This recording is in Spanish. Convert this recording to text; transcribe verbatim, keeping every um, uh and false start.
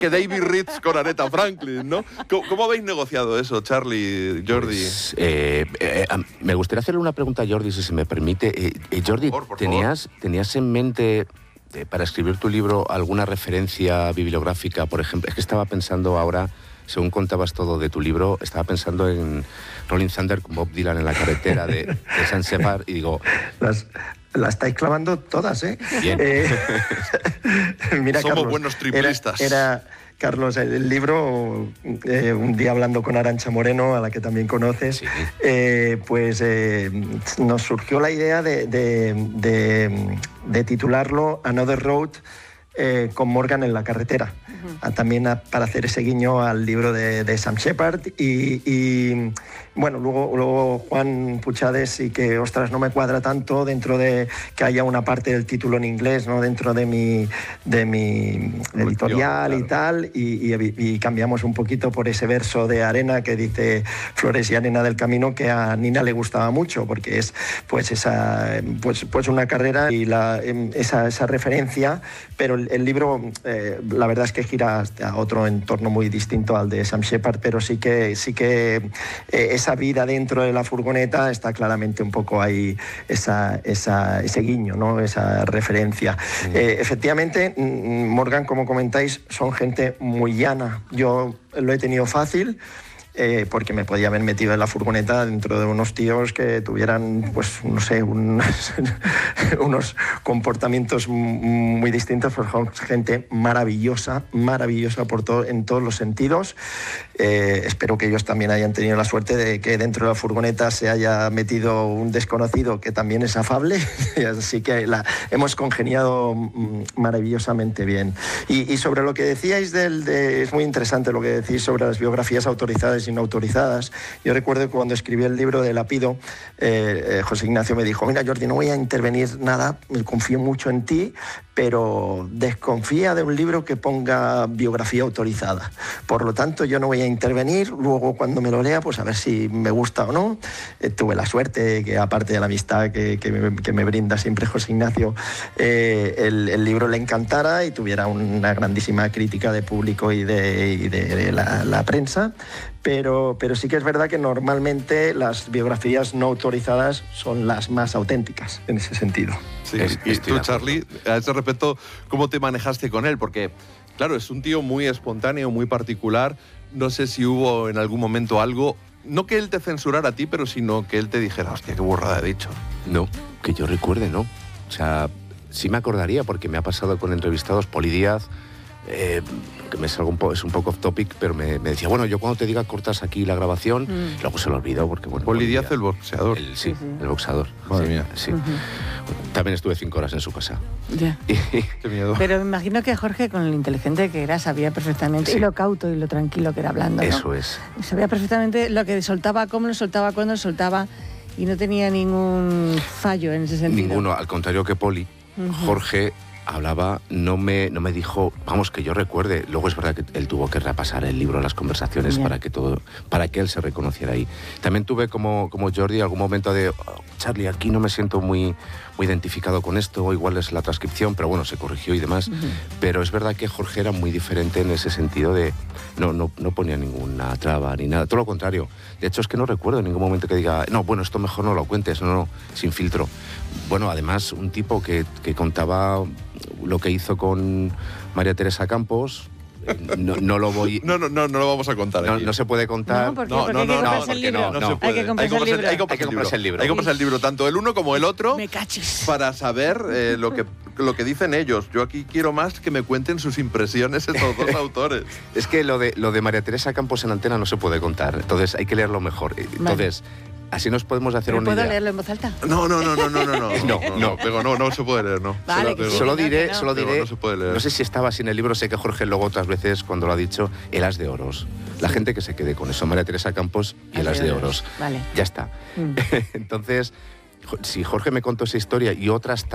que David Ritz con Aretha Franklin, ¿no? ¿Cómo, cómo habéis negociado eso, Charlie, Jordi? Pues, eh, eh, me gustaría hacerle una pregunta a Jordi, si se me permite. Eh, eh, Jordi, por favor, por ¿tenías, ¿tenías en mente, eh, para escribir tu libro, alguna referencia bibliográfica? Por ejemplo, es que estaba pensando ahora, según contabas todo de tu libro, estaba pensando en Rolling Thunder con Bob Dylan en la carretera de, de San Separ, y digo... Las... La estáis clavando todas, ¿eh? Bien. eh mira, Somos Carlos, buenos triplistas. Era, era Carlos, el, el libro, eh, un día hablando con Arantxa Moreno, a la que también conoces, sí. eh, pues eh, nos surgió la idea de, de, de, de titularlo Another Road, eh, con Morgan en la carretera. Uh-huh. También a, para hacer ese guiño al libro de, de Sam Shepard. Y, y bueno, luego, luego Juan Puchades sí que, ostras, no me cuadra tanto dentro de que haya una parte del título en inglés, ¿no? Dentro de mi, de mi editorial, claro. y tal, y, y, y cambiamos un poquito por ese verso de Arena que dice Flores y arena del camino, que a Nina le gustaba mucho, porque es pues esa pues, pues una carrera y la, esa, esa referencia, pero el, el libro eh, la verdad es que gira a otro entorno muy distinto al de Sam Shepard, pero sí que sí que eh, esa vida dentro de la furgoneta está claramente un poco ahí, esa, esa, ese guiño, ¿no? Esa referencia. Mm. Eh, efectivamente, Morgan, como comentáis, son gente muy llana. Yo lo he tenido fácil. Eh, porque me podía haber metido en la furgoneta dentro de unos tíos que tuvieran, pues, no sé, un, unos comportamientos muy distintos, pues son gente maravillosa, maravillosa por todo, en todos los sentidos. Eh, espero que ellos también hayan tenido la suerte de que dentro de la furgoneta se haya metido un desconocido que también es afable, así que la, hemos congeniado maravillosamente bien. Y, y sobre lo que decíais, del, de, es muy interesante lo que decís sobre las biografías autorizadas y no autorizadas. Yo recuerdo que cuando escribí el libro de Lapido, eh, eh, José Ignacio me dijo: mira, Jordi, no voy a intervenir nada, confío mucho en ti, pero desconfía de un libro que ponga biografía autorizada. Por lo tanto, yo no voy a intervenir. Luego, cuando me lo lea, pues a ver si me gusta o no. Eh, tuve la suerte que, aparte de la amistad que, que, me, que me brinda siempre José Ignacio, eh, el, el libro le encantara y tuviera una grandísima crítica de público y de, y de, de la, la prensa. Pero, pero sí que es verdad que normalmente las biografías no autorizadas son las más auténticas en ese sentido. Sí, es, y tú, Charlie, a ese respecto, ¿cómo te manejaste con él? Porque, claro, es un tío muy espontáneo, muy particular. No sé si hubo en algún momento algo, no que él te censurara a ti, pero sino que él te dijera: hostia, qué burrada he dicho. No, que yo recuerde, no. O sea, sí me acordaría, porque me ha pasado con entrevistados. Poli Díaz, eh, que me salgo un poco, es un poco off topic, pero me, me decía: bueno, yo cuando te diga cortas aquí la grabación, mm. luego se lo olvidó, porque bueno... Poli Díaz, el boxeador. El, sí, uh-huh. el boxeador. Madre sí, mía. Sí. Uh-huh. También estuve cinco horas en su casa. Ya. Qué miedo. Pero me imagino que Jorge, con lo inteligente que era, sabía perfectamente, sí. y lo cauto y lo tranquilo que era hablando, ¿no? Eso es. Sabía perfectamente lo que soltaba, cómo lo soltaba, cuándo lo soltaba, y no tenía ningún fallo en ese sentido. Ninguno, al contrario que Poli, uh-huh. Jorge hablaba, no me, no me dijo, vamos, que yo recuerde. Luego es verdad que él tuvo que repasar el libro, las conversaciones, yeah. para que todo, para que él se reconociera ahí. También tuve como, como Jordi algún momento de: oh, Charlie, aquí no me siento muy, muy identificado con esto, o igual es la transcripción, pero bueno, se corrigió y demás. Uh-huh. Pero es verdad que Jorge era muy diferente en ese sentido de, no, no, no ponía ninguna traba ni nada, todo lo contrario. De hecho, es que no recuerdo en ningún momento que diga: no, bueno, esto mejor no lo cuentes, no, no, sin filtro. Bueno, además, un tipo que, que contaba lo que hizo con María Teresa Campos. No, no lo voy... No, no, no, no lo vamos a contar no, aquí. No se puede contar. No, ¿por qué? No, Porque no, hay que no, comprarse no, el libro. No, no se puede. Hay que comprarse el libro. Hay que comprarse el libro. Hay que comprarse el libro, tanto el uno como el otro. Me cachis. Para saber eh, lo, que, lo que dicen ellos. Yo aquí quiero más que me cuenten sus impresiones estos dos autores. Es que lo de, lo de María Teresa Campos en antena no se puede contar. Entonces hay que leerlo mejor. Entonces... Vale. Así nos podemos hacer una ¿Puedo idea. leerlo en voz alta? No, no, no, no, no, no, no, no, no, no, Pego, no, no se puede leer, no. Vale, Pego, solo diré, no, no. solo diré, Pego, no se puede leer. No sé si estaba así en el libro, sé que Jorge luego otras veces cuando lo ha dicho, el as de oros. La sí. gente que se quede con eso, María Teresa Campos y el as de oros. Vale. Ya está. Mm. Entonces, si Jorge me contó esa historia y otras